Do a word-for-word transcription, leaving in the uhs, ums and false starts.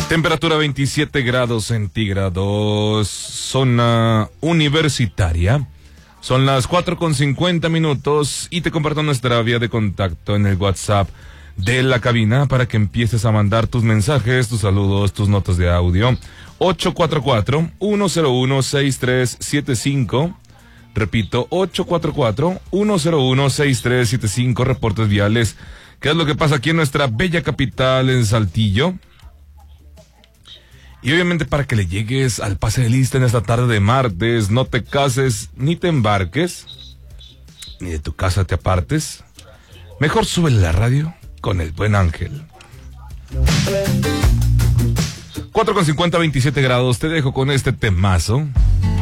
Temperatura veintisiete grados centígrados, zona universitaria. Son las cuatro con cincuenta minutos y te comparto nuestra vía de contacto en el WhatsApp de la cabina para que empieces a mandar tus mensajes, tus saludos, tus notas de audio. ocho cuatro cuatro, uno cero uno, seis tres siete cinco. Repito, ocho cuatro cuatro, uno cero uno, seis tres siete cinco. Reportes viales. ¿Qué es lo que pasa aquí en nuestra bella capital, en Saltillo? Y obviamente para que le llegues al pase de lista en esta tarde de martes, no te cases ni te embarques, ni de tu casa te apartes. Mejor súbele la radio con el buen Ángel. cuatro con cincuenta, veintisiete grados, te dejo con este temazo.